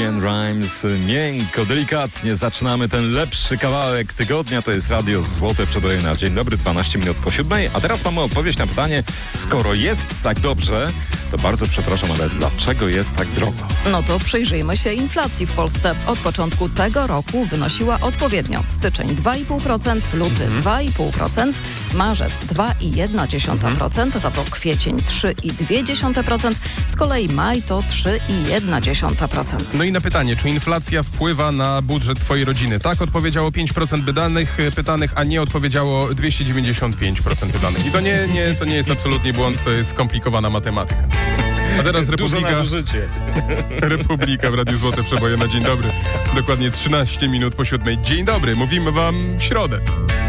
LeAnn Rimes. Miękko, delikatnie zaczynamy ten lepszy kawałek tygodnia. To jest Radio Złote Przeboje na dzień dobry, 12 minut po 7. A teraz mamy odpowiedź na pytanie, skoro jest tak dobrze, to bardzo przepraszam, ale dlaczego jest tak drogo? No to przyjrzyjmy się inflacji w Polsce. Od początku tego roku wynosiła odpowiednio styczeń 2,5%, luty 2,5%, marzec 2,1%, za to kwiecień 3,2%, z kolei maj to 3,1%. No i na pytanie, czy inflacja wpływa na budżet twojej rodziny? Tak odpowiedziało 5% pytanych, a nie odpowiedziało 295% pytanych. I to nie jest absolutnie błąd, to jest skomplikowana matematyka. A teraz Republika w Radiu Złote Przeboje na dzień dobry. Dokładnie 13 minut po 7. Dzień dobry, mówimy wam w środę.